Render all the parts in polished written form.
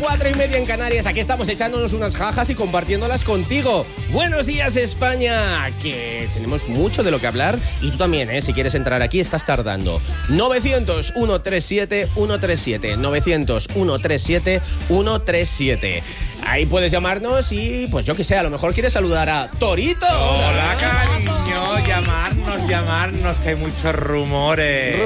4:30 en Canarias. Aquí estamos echándonos unas jajas y compartiéndolas contigo. Buenos días, España, que tenemos mucho de lo que hablar. Y tú también, si quieres entrar aquí, estás tardando. 900-137-137. 900-137-137. Ahí puedes llamarnos y, pues yo que sé, a lo mejor quieres saludar a Torito. Hola, cariño. Llamarnos, que hay muchos rumores.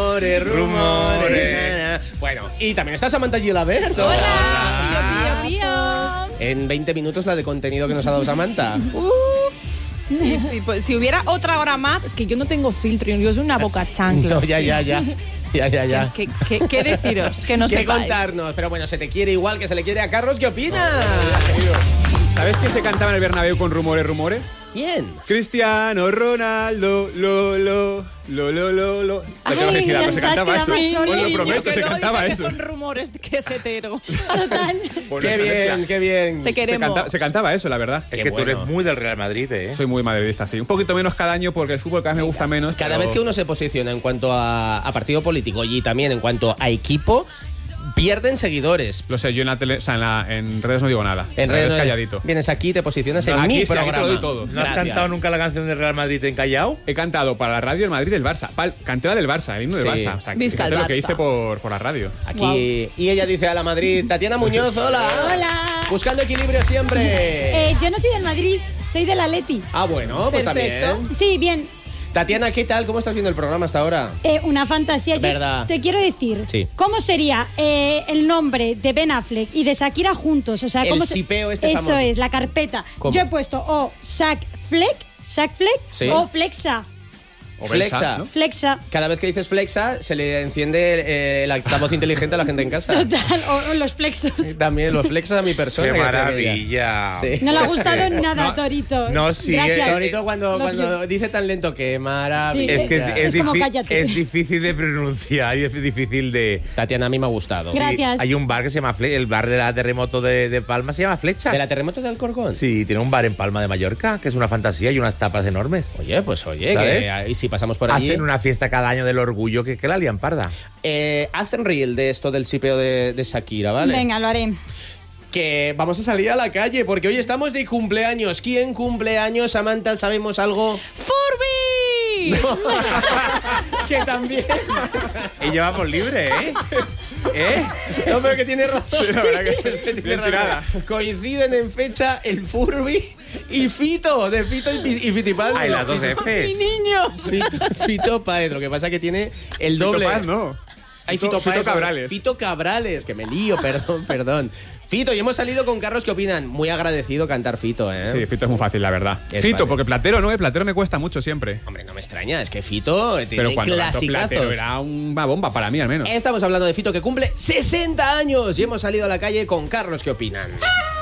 Rumores. Bueno, y también está Samantha Gilabert. Hola. Pío. En 20 minutos la de contenido que nos ha dado Samantha. Y pues, si hubiera otra hora más, es que yo no tengo filtro, yo soy una boca chancla. No, ya. ¿Qué deciros? Que no ¿Qué sepáis. contarnos? Pero bueno, se te quiere igual que se le quiere a Carlos. ¿Qué opinas? ¿Sabes quién se cantaba en el Bernabéu con rumores? ¿Quién? Cristiano Ronaldo, lo. La tengo que girar, pero se cantaba eso. Os lo prometo, se cantaba eso. Con rumores que es hetero. Total. Qué bien. Te queremos. Se cantaba eso, la verdad. Es que tú eres muy del Real Madrid, ¿eh? Soy muy madridista, sí. Un poquito menos cada año porque el fútbol cada vez me gusta menos. Cada vez que uno se posiciona en cuanto a partido político y también en cuanto a equipo, pierden seguidores. Lo sé, yo en la tele, o sea, en redes no digo nada. En redes calladito. Vienes aquí, te posicionas en aquí mi sí, aquí programa. te lo doy todo. ¿No has cantado nunca la canción de Real Madrid en Callao? He cantado para la radio del Madrid del Barça. Canté la del Barça, el himno del Sí. Barça. O sea, Visca fíjate el lo que Barça. hice por la radio. Aquí. Wow. Y ella dice a la Madrid, Tatiana Muñoz, hola. Hola. Buscando equilibrio siempre. Yo no soy del Madrid, soy del Atleti. Ah, bueno, pues Perfecto. también. Sí, bien. Tatiana, ¿qué tal? ¿Cómo estás viendo el programa hasta ahora? Una fantasía. Yo Verdad. te quiero decir, Sí. ¿cómo sería el nombre de Ben Affleck y de Shakira juntos? O sea, El ¿cómo sipeo Eso famoso. es, la carpeta. ¿Cómo? Yo he puesto o Shaq Fleck Sí. o Flexa. O Flexa. Belsa, ¿no? Flexa. Cada vez que dices flexa, se le enciende el altavoz inteligente a la gente en casa. Total, o los flexos. También los flexos a mi persona. ¡Qué que decía maravilla! ella. Sí. No le ha gustado nada, Torito. no, sí, Gracias. Torito cuando Lo quiero. dice tan lento, qué maravilla. Sí, Es que Es como cállate. es difícil de pronunciar y es difícil de... Tatiana, a mí me ha gustado. Gracias. Hay un bar que se llama el bar de la terremoto de Palma se llama Flechas. ¿De la terremoto de Alcorcón? Sí, tiene un bar en Palma de Mallorca, que es una fantasía y unas tapas enormes. Oye, ¿Sabes? y si pasamos por allí. Hacen una fiesta cada año del orgullo que la lían parda. Hacen reel de esto del sipeo de Shakira, ¿vale? Venga, lo haré. Que vamos a salir a la calle porque hoy estamos de cumpleaños. ¿Quién cumple años, Samantha? ¿Sabemos algo? ¡Furby! Que también. Y llevamos libre, ¿eh? No, pero que tiene razón. Sí, la verdad que Es que tiene bien razón. tirada. Coinciden en fecha el Furby y Fito, de Fito y Fitipaldi. Hay las dos Fs. ¡Mi niño! Fito Páez, lo que pasa que tiene el doble. Fito Paz, no. Hay Fito Páez, Cabrales. Fito Cabrales, que me lío, perdón. Fito, y hemos salido con Carlos, ¿qué opinan? Muy agradecido cantar Fito, ¿eh? Sí, Fito es muy fácil, la verdad. Es Fito, fácil. porque Platero no, Platero me cuesta mucho siempre. Hombre, no me extraña, es que Fito tiene Pero cuando cantó clasicazos. Platero era una bomba para mí, al menos. Estamos hablando de Fito que cumple 60 años y hemos salido a la calle con Carlos, ¿qué opinan?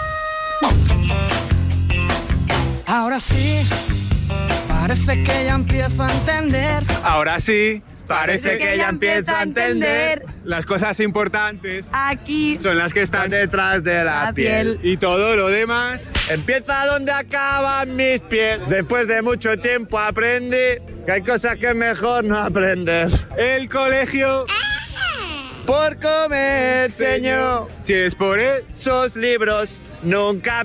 Ahora sí, parece que ya empiezo a entender. Ahora sí, Parece que ya empieza a entender. Las cosas importantes Aquí. son las que están Detrás de la La piel. piel. y todo lo demás. Empieza donde acaban mis pies. Después de mucho tiempo aprendí que hay cosas que es mejor no aprender. El colegio, Por comer, señor. si es por él, Esos libros nunca